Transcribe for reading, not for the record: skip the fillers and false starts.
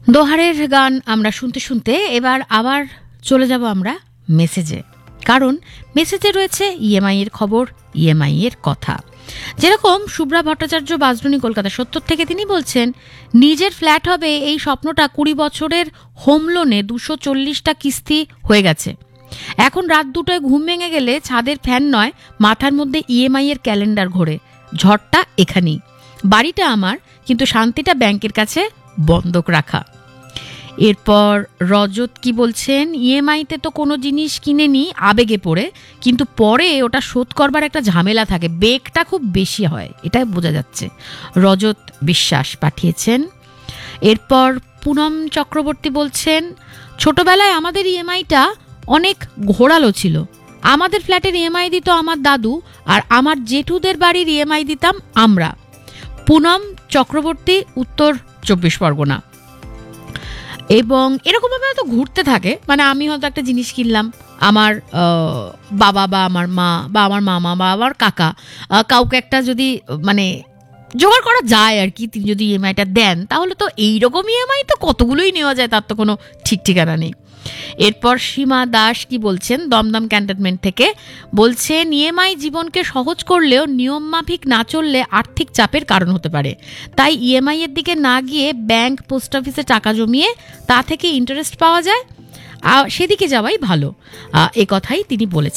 দোহারের গান আমরা শুনতে শুনতে এবার আবার চলে যাব আমরা মেসেজে, কারণ মেসেজে রয়েছে ইএমআই এর খবর, ইএমআই এর কথা। যেরকম শুভ্রা ভট্টাচার্য বাজরুনি কলকাতা ৭০ থেকে তিনি বলছেন, নিজের ফ্ল্যাট হবে এই স্বপ্নটা ২০ বছরের হোম লোনে ২৪০টা কিস্তি হয়ে গেছে। এখন রাত ২টোয় ঘুম ভেঙে গেলে ছাদের ফ্যান নয়, মাথার মধ্যে ইএমআই এর ক্যালেন্ডার ঘোরে। ঝড়টা এখানেই। বাড়িটা আমার, কিন্তু শান্তিটা ব্যাংকের কাছে বন্ধক রাখা। এরপর রজত কি বলছেন, ইএমআইতে তো কোনো জিনিস কিনে নিই আবেগে পড়ে, কিন্তু পরে ওটা শোধ করবার একটা ঝামেলা থাকে, বেগটা খুব বেশি হয়, এটাই বোঝা যাচ্ছে। রজত বিশ্বাস পাঠিয়েছেন। এরপর পুনম চক্রবর্তী বলছেন, ছোটবেলায় আমাদের ইএমআইটা অনেক ঘোরালো ছিল। আমাদের ফ্ল্যাটের ইএমআই দিত আমার দাদু, আর আমার জেঠুদের বাড়ির ইএমআই দিতাম আমরা। পুনম চক্রবর্তী, উত্তর ২৪ পরগনা। এবং এরকমভাবে হয়তো ঘুরতে থাকে, মানে আমি হয়তো একটা জিনিস কিনলাম, আমার বাবা বা আমার মা বা আমার মামা বা আমার কাকা কাউকে একটা যদি মানে জোগাড় করা যায় আর কি, তিনি যদি ইএমআইটা দেন, তাহলে তো এইরকম ইএমআই তো কতগুলোই নেওয়া যায়, তার তো কোনো ঠিক ঠিকানা নেই। এরপর সীমা দাস কি বলছেন, দমদম ক্যান্টনমেন্ট থেকে বলছেন, ইএমআই জীবনকে সহজ করলেও নিয়ম মাফিক না চললে আর্থিক চাপের কারণ হতে পারে। তাই ইএমআই এর দিকে না গিয়ে ব্যাংক, পোস্ট অফিসে টাকা জমিয়ে তা থেকে ইন্টারেস্ট পাওয়া যায়, সেদিকে যাওয়াই ভালো। এ কথাই তিনি বলেছেন।